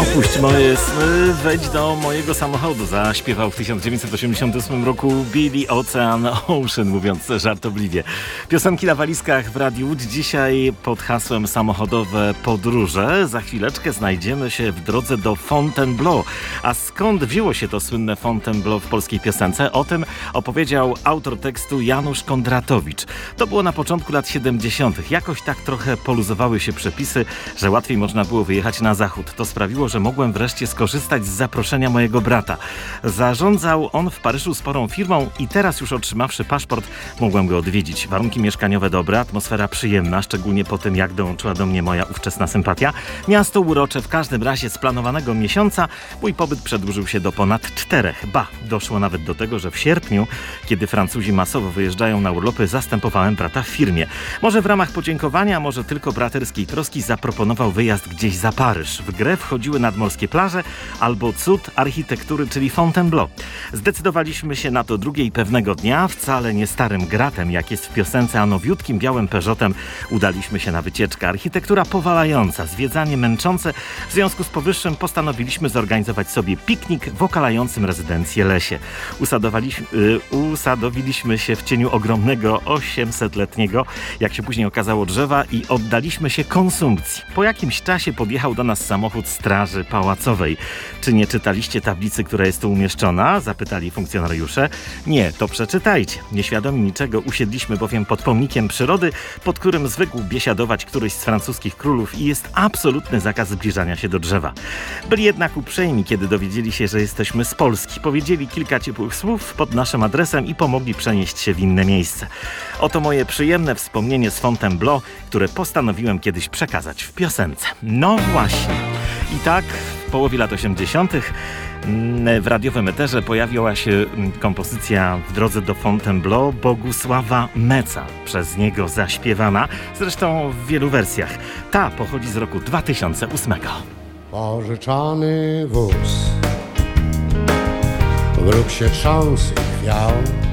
Opuść moje sny, wejdź do mojego samochodu. Zaśpiewał w 1988 roku Billy Ocean, mówiąc żartobliwie. Piosenki na walizkach w Radiu Łódź dzisiaj pod hasłem samochodowe podróże. Za chwileczkę znajdziemy się w drodze do Fontainebleau. A skąd wzięło się to słynne Fontainebleau w polskiej piosence? O tym opowiedział autor tekstu Janusz Kondratowicz. To było na początku lat 70. Jakoś tak trochę poluzowały się przepisy, że łatwiej można było wyjechać na zachód. To sprawiło, że mogłem wreszcie skorzystać z zaproszenia mojego brata. Zarządzał on w Paryżu sporą firmą i teraz już otrzymawszy paszport, mogłem go odwiedzić. Warunki mieszkaniowe dobre, atmosfera przyjemna, szczególnie po tym, jak dołączyła do mnie moja ówczesna sympatia. Miasto urocze, w każdym razie z planowanego miesiąca mój pobyt przedłużył się do ponad 4. Doszło nawet do tego, że w sierpniu, kiedy Francuzi masowo wyjeżdżają na urlopy, zastępowałem brata w firmie. Może w ramach podziękowania, może tylko braterskiej troski zaproponował wyjazd gdzieś za Paryż. W grę wchodziły nadmorskie plaże albo cud architektury, czyli Fontainebleau. Zdecydowaliśmy się na to drugiej pewnego dnia, wcale nie starym gratem, jak jest w piosence, a nowiutkim białym Peugeotem udaliśmy się na wycieczkę. Architektura powalająca, zwiedzanie męczące. W związku z powyższym postanowiliśmy zorganizować sobie piknik w okalającym rezydencję lesie. Usadowiliśmy się w cieniu ogromnego 800-letniego, jak się później okazało, drzewa i oddaliśmy się konsumpcji. Po jakimś czasie podjechał do nas samochód Straży Pałacowej. Czy nie czytaliście tablicy, która jest tu umieszczona? Zapytali funkcjonariusze. Nie, to przeczytajcie. Nieświadomi niczego usiedliśmy bowiem pod pomnikiem przyrody, pod którym zwykł biesiadować któryś z francuskich królów i jest absolutny zakaz zbliżania się do drzewa. Byli jednak uprzejmi, kiedy dowiedzieli się, że jesteśmy z Polski. Powiedzieli kilka ciepłych słów pod naszym adresem i pomogli przenieść się w inne miejsce. Oto moje przyjemne wspomnienie z Fontainebleau, które postanowiłem kiedyś przekazać w piosence. No właśnie. I tak w połowie lat 80. w radiowym eterze pojawiła się kompozycja w drodze do Fontainebleau Bogusława Meca, przez niego zaśpiewana, zresztą w wielu wersjach. Ta pochodzi z roku 2008. Pożyczony wóz wróg się trząsł i chwiał,